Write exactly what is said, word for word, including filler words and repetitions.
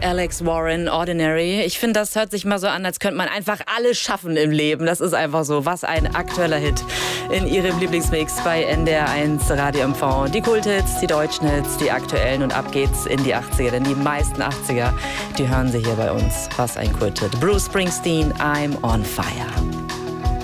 Alex Warren, Ordinary. Ich finde, das hört sich mal so an, als könnte man einfach alles schaffen im Leben. Das ist einfach so. Was ein aktueller Hit in Ihrem Lieblingsmix bei N D R eins Radio M V. Die Kulthits, die deutschen Hits, die aktuellen, und ab geht's in die achtziger. Denn die meisten achtziger, die hören Sie hier bei uns. Was ein Kulthit. Bruce Springsteen, I'm on Fire.